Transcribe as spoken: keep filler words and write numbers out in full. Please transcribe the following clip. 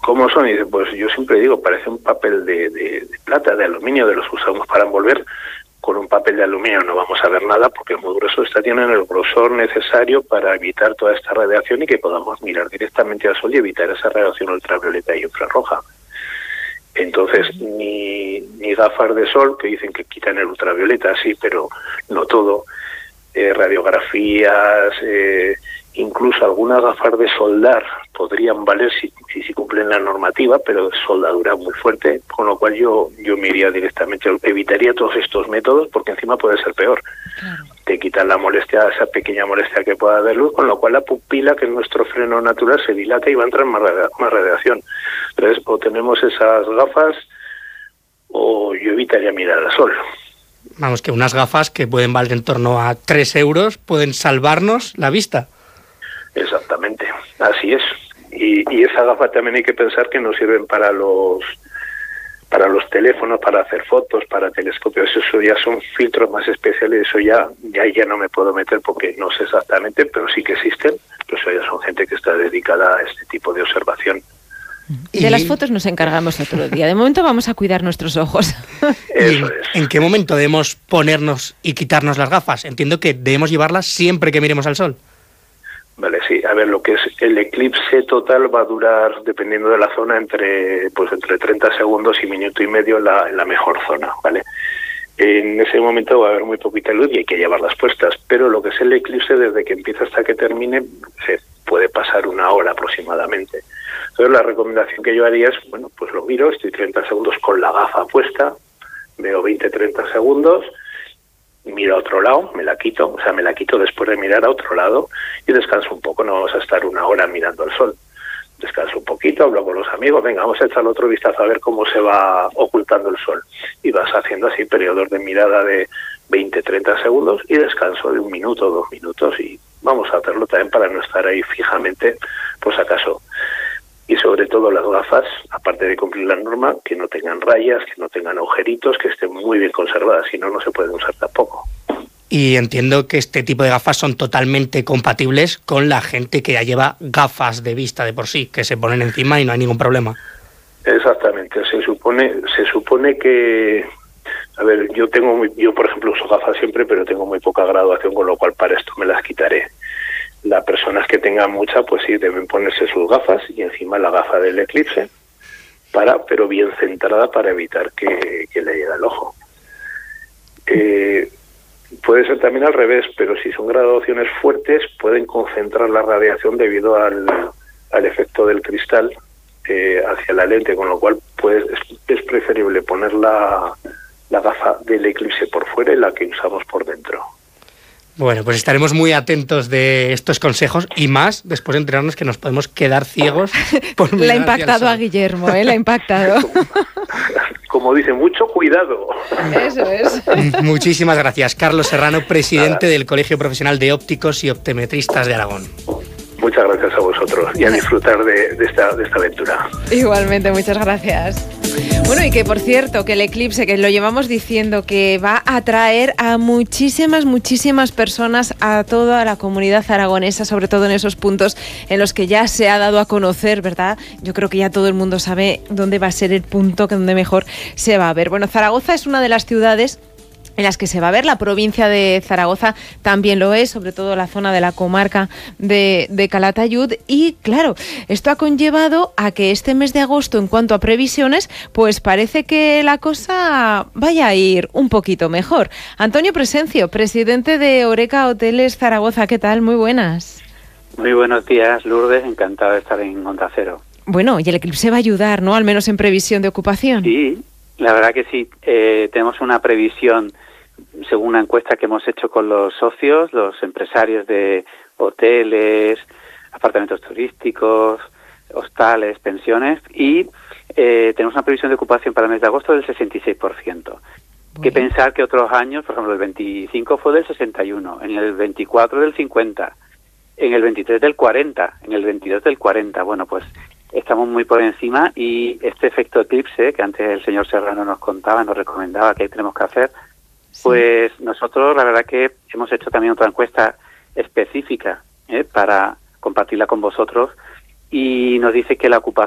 ¿cómo son? Y dice, pues yo siempre digo, parece un papel de, de, de plata, de aluminio, de los que usamos para envolver. Con un papel de aluminio no vamos a ver nada porque es muy grueso. Esta tiene el grosor necesario para evitar toda esta radiación y que podamos mirar directamente al sol y evitar esa radiación ultravioleta y infrarroja. Entonces, ni, ni gafas de sol, que dicen que quitan el ultravioleta, sí, pero no todo. Eh, radiografías, eh, incluso algunas gafas de soldar podrían valer si, si, si cumplen la normativa, pero soldadura muy fuerte, con lo cual yo yo me iría directamente, evitaría todos estos métodos, porque encima puede ser peor. Claro. Te quitan la molestia, esa pequeña molestia que pueda haber luz, con lo cual la pupila, que es nuestro freno natural, se dilata y va a entrar más, radia- más radiación. Entonces, o tenemos esas gafas, o yo evitaría mirar al sol. Vamos, que unas gafas que pueden valer en torno a tres euros pueden salvarnos la vista. Exactamente, así es. Y, y esa gafa también hay que pensar que no sirven para los para los teléfonos, para hacer fotos, para telescopios. Eso ya son filtros más especiales. Eso ya ya ya no me puedo meter porque no sé exactamente, pero sí que existen. Pero eso ya son gente que está dedicada a este tipo de observación. Y de las fotos nos encargamos otro día. De momento vamos a cuidar nuestros ojos. Eso es. ¿En qué momento debemos ponernos y quitarnos las gafas? Entiendo que debemos llevarlas siempre que miremos al sol. Vale, sí. A ver, lo que es el eclipse total va a durar, dependiendo de la zona, entre pues entre treinta segundos y minuto y medio en la, en la mejor zona, ¿vale? En ese momento va a haber muy poquita luz y hay que llevarlas puestas, pero lo que es el eclipse, desde que empieza hasta que termine, se puede pasar una hora aproximadamente. Entonces la recomendación que yo haría es, bueno, pues lo miro, estoy treinta segundos con la gafa puesta, veo veinte treinta segundos, miro a otro lado, me la quito, o sea, me la quito después de mirar a otro lado y descanso un poco, no vamos a estar una hora mirando al sol. Descanso un poquito, hablo con los amigos, venga, vamos a echarle otro vistazo a ver cómo se va ocultando el sol. Y vas haciendo así periodos de mirada de veinte treinta segundos y descanso de un minuto o dos minutos y vamos a hacerlo también para no estar ahí fijamente, pues acaso. Y sobre todo las gafas, aparte de cumplir la norma, que no tengan rayas, que no tengan agujeritos, que estén muy bien conservadas, si no, no se pueden usar tampoco. Y entiendo que este tipo de gafas son totalmente compatibles con la gente que ya lleva gafas de vista de por sí, que se ponen encima y no hay ningún problema. Exactamente, se supone se supone que... A ver, yo tengo muy, yo por ejemplo uso gafas siempre, pero tengo muy poca graduación, con lo cual para esto me las quitaré. Las personas que tengan mucha, pues sí, deben ponerse sus gafas y encima la gafa del eclipse, para, pero bien centrada para evitar que, que le llegue al ojo. Eh, puede ser también al revés, pero si son graduaciones fuertes, pueden concentrar la radiación debido al, al efecto del cristal eh, hacia la lente, con lo cual pues, es, es preferible poner la, la gafa del eclipse por fuera y la que usamos por dentro. Bueno, pues estaremos muy atentos de estos consejos y más después de enterarnos que nos podemos quedar ciegos por mirar. Le ha impactado a Guillermo, ¿eh? Le ha impactado. Como dice, mucho cuidado. Eso es. Muchísimas gracias, Carlos Serrano, presidente Nada. del Colegio Profesional de Ópticos y Optometristas de Aragón. Muchas gracias a vosotros y a disfrutar de, de, esta, de esta aventura. Igualmente, muchas gracias. Bueno, y que por cierto, que el eclipse, que lo llevamos diciendo, que va a atraer a muchísimas, muchísimas personas a toda la comunidad aragonesa, sobre todo en esos puntos en los que ya se ha dado a conocer, ¿verdad? Yo creo que ya todo el mundo sabe dónde va a ser el punto que donde mejor se va a ver. Bueno, Zaragoza es una de las ciudades en las que se va a ver, la provincia de Zaragoza también lo es, sobre todo la zona de la comarca de, de Calatayud, y claro, esto ha conllevado a que este mes de agosto, en cuanto a previsiones, pues parece que la cosa vaya a ir un poquito mejor. Antonio Presencio, presidente de Oreca Hoteles Zaragoza, ¿qué tal? Muy buenas. Muy buenos días, Lourdes, encantado de estar en Onda Cero. Bueno, y el eclipse va a ayudar, ¿no? Al menos en previsión de ocupación. Sí, la verdad que sí, eh, tenemos una previsión según una encuesta que hemos hecho con los socios, los empresarios de hoteles, apartamentos turísticos, hostales, pensiones, y eh, tenemos una previsión de ocupación para el mes de agosto del sesenta y seis por ciento. Bueno. Que pensar que otros años, por ejemplo, el veinticinco fue del sesenta y uno, en el veinticuatro del cincuenta, en el veintitrés del cuarenta, en el veintidós del cuarenta. Bueno, pues estamos muy por encima y este efecto eclipse, que antes el señor Serrano nos contaba, nos recomendaba que tenemos que hacer, pues nosotros la verdad que hemos hecho también otra encuesta específica ¿eh? para compartirla con vosotros y nos dice que la ocupación